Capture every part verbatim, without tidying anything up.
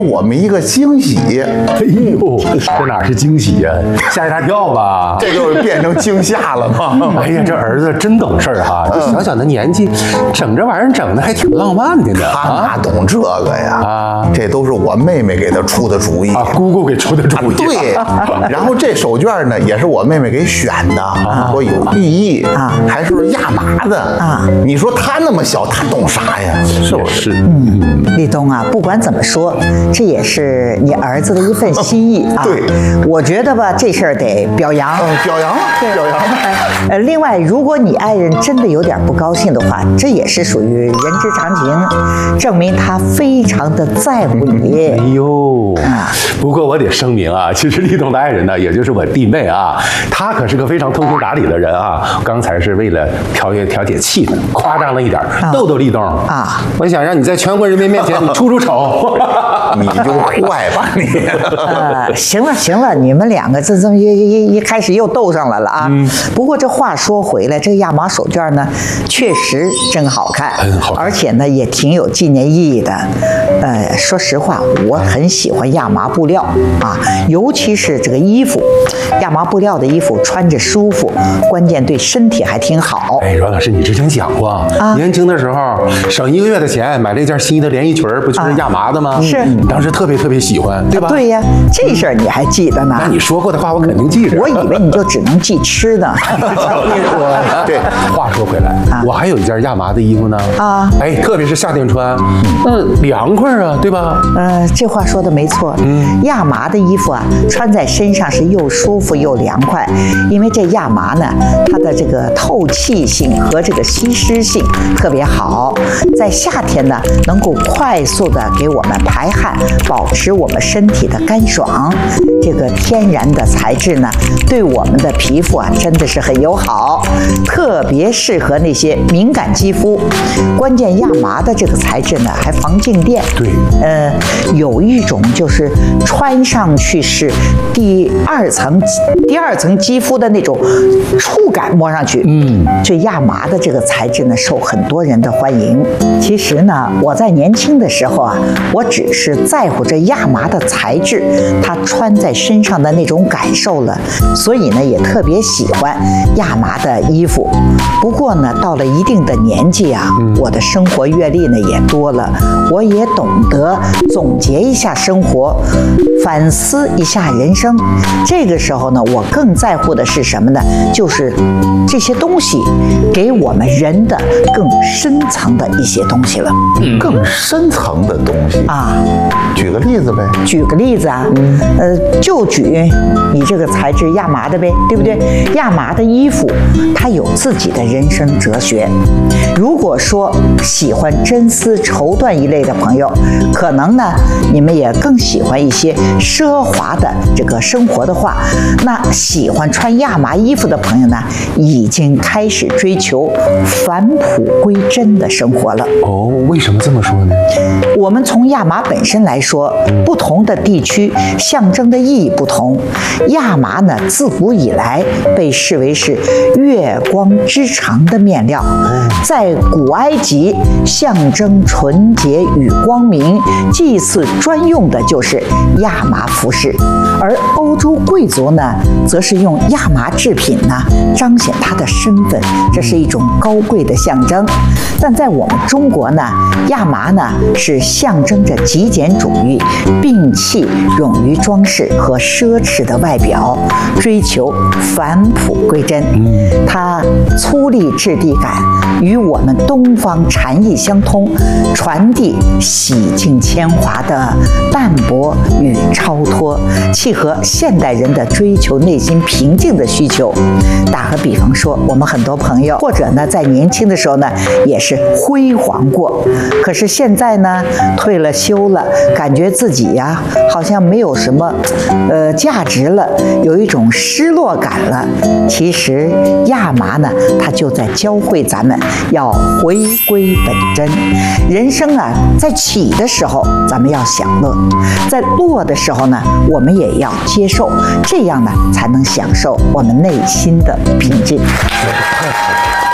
我们一个惊喜。 哎呦，这哪是惊喜呀、啊？吓一大跳吧？ 这就是变成惊吓了吗？ 哎呀，这儿子真懂事儿哈！这小小的年纪，整这玩意儿整的还挺浪漫的呢。 他哪懂这个呀？啊，这都是我妹妹给他出的主意啊，姑姑给出的主意。 啊、对，然后这手绢呢，也是我妹妹给选的，啊、说有寓意啊，还是亚麻的啊。你说他那么小，他懂啥呀？是不是？ 嗯，立冬啊，不管怎么说，这也是你儿子的一份心意啊。 对， 我觉得吧，这事儿得表扬， 嗯，表扬了，表扬了。 呃，另外，如果你爱人真的有点不高兴的话，这也是属于人之常情，证明他非常的在乎你。 哎呦，不过我得声明啊，其实立冬的爱人呢，也就是我弟妹啊，她可是个非常通情达理的人啊。刚才是为了调节调节气氛，夸张了一点，逗逗立冬啊。我想让你在全国人民面前你出出丑， 你就坏吧你。 呃，行了行了，你们两个这这么一一一开始又斗上来了啊。嗯、不过这话说回来，这亚麻手绢呢，确实真好看， 很好看， 而且呢也挺有纪念意义的。呃，说实话，我很喜欢亚麻布料啊，尤其是这个衣服，亚麻布料的衣服穿着舒服，关键对身体还挺好。 哎，阮老师，你之前讲过，啊、年轻的时候省一个月的钱买了一件心仪的连衣裙，不就是亚麻的吗？ 啊、是， 你当时特别特别喜欢，对吧？ 对呀，这事儿你还记得呢？ 那你说过的话，我肯定记着。 我以为你就只能记吃的。 我对，话说回来，啊、我还有一件亚麻的衣服呢。啊，哎，特别是夏天穿，嗯，凉快啊，对吧？ 呃，这话说的没错。嗯，亚麻的衣服啊，穿在身上是又舒服又凉快，因为这亚麻呢，它的这个透气性和这个吸湿性特别好，在夏天呢，能够快速的给我们排汗，保持我们身体的干爽。这个天然的材质呢，对我们的皮肤啊，真的是很友好，特别适合那些敏感肌肤。关键亚麻的这个材质呢，还防静电。 对， 呃，有一种就是穿上去是第二层第二层肌肤的那种触感，摸上去，嗯，这亚麻的这个材质呢，受很多人的欢迎。其实呢，我在年轻的时候啊，我只是在乎这亚麻的材质，它穿在身上的那种感受了，所以呢，也特别喜欢亚麻的衣服。不过呢，到了一定的年纪啊，嗯、我的生活阅历呢也多了，我也懂得总结一下生活，反思一下人生。这个时候呢，我更在乎的是什么呢？就是这些东西给我们人的更深层的一些东西了。 嗯、更深层的东西啊，举个例子呗。 举个例子啊，嗯、呃，就举你这个材质亚麻的呗，对不对？亚麻的衣服，它有自己的人生哲学。如果说喜欢真丝绸缎一类的朋友，可能呢，你们也更喜欢一些奢华的这个生活的话，那喜欢穿亚麻衣服的朋友呢，已经开始追求返璞归真的生活了。 哦，为什么这么说呢？ 我们从亚麻本身来说，不同的地区象征的意义不同。亚麻呢，自古以来被视为是月光之城的面料，在古埃及象征纯洁与光明，祭祀专用的就是亚麻服饰。而欧洲贵族呢，则是用亚麻制品呢彰显他的身份，这是一种高贵的象征。但在我们中国呢，亚麻呢是象征着极简主义，摒弃冗余装饰和奢侈的外表，追求返璞归真。它粗粝质地感与我们东方禅意相通，传递洗净铅华的淡泊与超脱，契合现代人的追求内心平静的需求。打个比方说，我们很多朋友或者呢，在年轻的时候呢，也是辉煌过，可是现在呢，退了休了，感觉自己呀，好像没有什么呃价值了，有一种失落感了。其实亚麻呢，它就在教会咱们要回归本真。人生啊，在起的时候咱们要享乐，在落的时候呢，我们也要接受，这样呢，才能享受我们内心的平静。 太好了。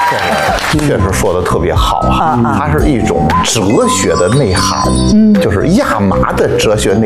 这个确实说的特别好啊，它是一种哲学的内涵，嗯，就是亚麻的哲学内